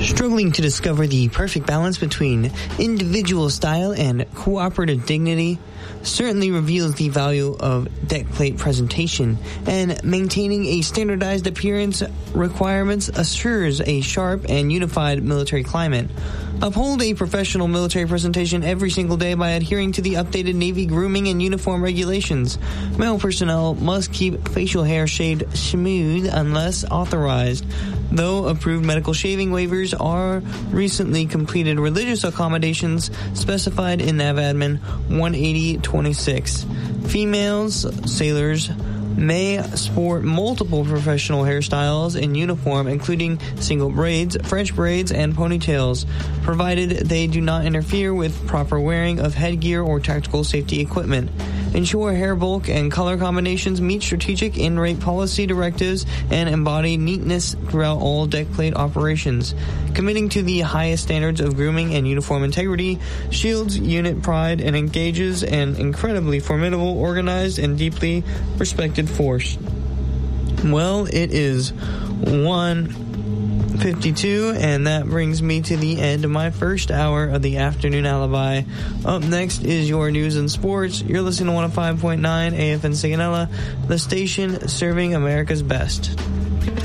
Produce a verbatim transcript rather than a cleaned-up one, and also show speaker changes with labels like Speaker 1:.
Speaker 1: Struggling to discover the perfect balance between individual style and cooperative dignity certainly reveals the value of deck plate presentation, and maintaining a standardized appearance requirements assures a sharp and unified military climate. Uphold a professional military presentation every single day by adhering to the updated Navy grooming and uniform regulations. Male personnel must keep facial hair shaved smooth unless authorized. Though approved medical shaving waivers are recently completed religious accommodations specified in NAVADMIN one eighty twenty-six. Females, sailors, may sport multiple professional hairstyles in uniform, including single braids, French braids, and ponytails, provided they do not interfere with proper wearing of headgear or tactical safety equipment. Ensure hair bulk and color combinations meet strategic in-rate policy directives and embody neatness throughout all deck plate operations. Committing to the highest standards of grooming and uniform integrity shields unit pride and engages an incredibly formidable, organized, and deeply respected force. Well, it is one fifty-two, and that brings me to the end of my first hour of the Afternoon Alibi. Up next is your news and sports. You're listening to one oh five point nine A F N Sigonella, the station serving America's best.